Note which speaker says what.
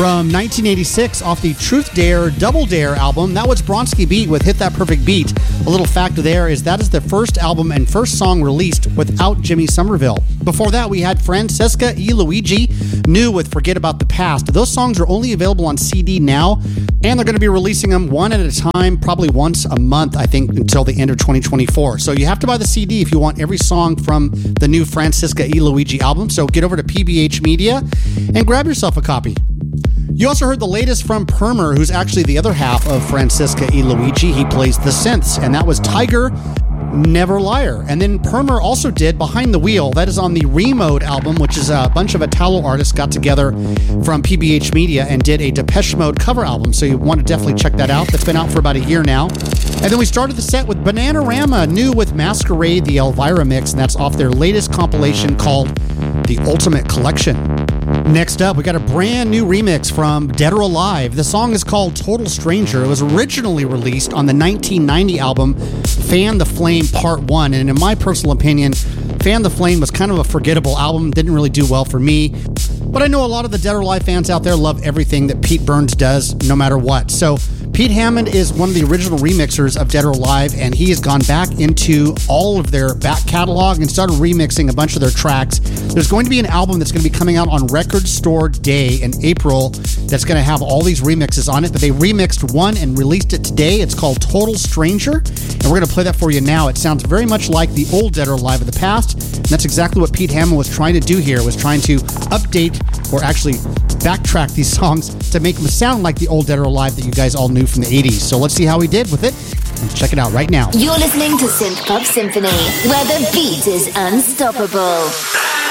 Speaker 1: From 1986 off the Truth Dare Double Dare album. That was Bronski Beat with Hit That Perfect Beat. A little fact there is that is the first album and first song released without Jimmy Somerville. Before that, we had Francesca E. Luigi, New with Forget About the Past. Those songs are only available on CD now, and they're going to be releasing them one at a time, probably once a month, I think, until the end of 2024. So you have to buy the CD if you want every song from the new Francesca E. Luigi album. So get over to PBH Media and grab yourself a copy. You also heard the latest from Permer, who's actually the other half of Francesca E. Luigi. He plays the synths, and that was Tiger, Never Liar. And then Permer also did Behind the Wheel. That is on the Remode album, which is a bunch of Italo artists got together from PBH Media and did a Depeche Mode cover album. So you want to definitely check that out. That's been out for about a year now. And then we started the set with Bananarama, New with Masquerade, the Elvira mix, and that's off their latest compilation called The Ultimate Collection. Next up, we got a brand new remix from Dead or Alive. The song is called Total Stranger. It was originally released on the 1990 album Fan the Flame Part 1, and in my personal opinion, Fan the Flame was kind of a forgettable album, didn't really do well for me. But I know a lot of the Dead or Alive fans out there love everything that Pete Burns does, no matter what. So Pete Hammond is one of the original remixers of Dead or Alive, and he has gone back into all of their back catalog and started remixing a bunch of their tracks. There's going to be an album that's going to be coming out on Record Store Day in April that's going to have all these remixes on it, but they remixed one and released it today. It's called Total Stranger, and we're going to play that for you now. It sounds very much like the old Dead or Alive of the past, and that's exactly what Pete Hammond was trying to do here, was trying to update or actually backtrack these songs to make them sound like the old Dead or Alive that you guys all knew from the 80s. So let's see how he did with it. Let's check it out right now.
Speaker 2: You're listening to Synth Pop Symphony, where the beat is unstoppable.